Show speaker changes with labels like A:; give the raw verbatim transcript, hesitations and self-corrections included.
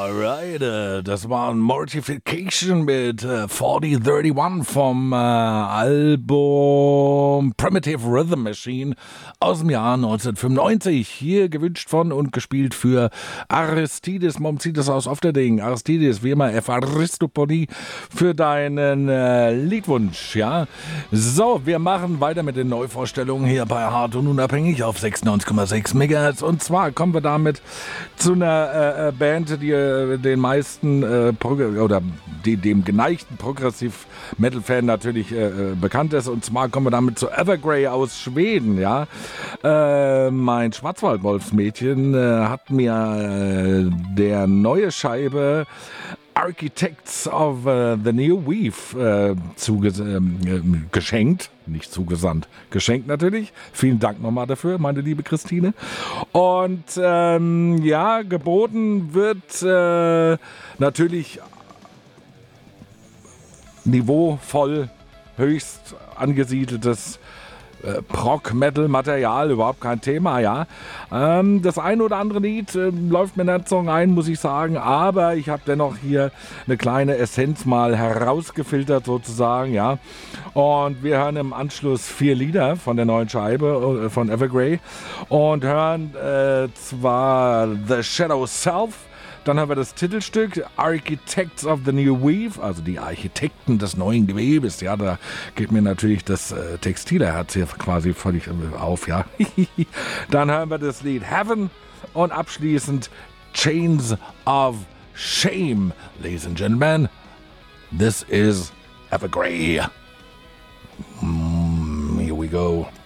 A: Alright, äh, das war Mortification mit äh, vierzig einunddreißig vom äh, Album Primitive Rhythm Machine aus dem Jahr neunzehnhundertfünfundneunzig. Hier gewünscht von und gespielt für Aristides Momcitis aus Ofterding. Aristides, wie immer, Epharistoponie für deinen äh, Liedwunsch, ja. So, wir machen weiter mit den Neuvorstellungen hier bei Hart und Unabhängig auf sechsundneunzig Komma sechs Megahertz. Und zwar kommen wir damit zu einer äh, Band, die äh, den meisten äh, Progr- oder die, dem geneigten Progressiv-Metal-Fan natürlich äh, äh, bekannt ist. Und zwar kommen wir damit zu Evergrey aus Schweden, ja. Äh, mein Schwarzwaldwolfsmädchen äh, hat mir äh, der neue Scheibe Architects of uh, the New Weave äh, zuges- äh, geschenkt, nicht zugesandt, geschenkt natürlich. Vielen Dank nochmal dafür, meine liebe Christine. Und ähm, ja, geboten wird äh, natürlich niveauvoll, höchst angesiedeltes Äh, Prog-Metal-Material, überhaupt kein Thema, ja. Ähm, das ein oder andere Lied äh, läuft mir nicht so ein, muss ich sagen, aber ich habe dennoch hier eine kleine Essenz mal herausgefiltert sozusagen, ja. Und wir hören im Anschluss vier Lieder von der neuen Scheibe äh, von Evergrey und hören äh, zwar The Shadow Self. Dann haben wir das Titelstück Architects of the New Weave, also die Architekten des neuen Gewebes. Ja, da geht mir natürlich das äh, Textilherz hier quasi völlig äh, auf, ja. Dann hören wir das Lied Heaven und abschließend Chains of Shame. Ladies and Gentlemen, this is Evergrey. Mm, here we go.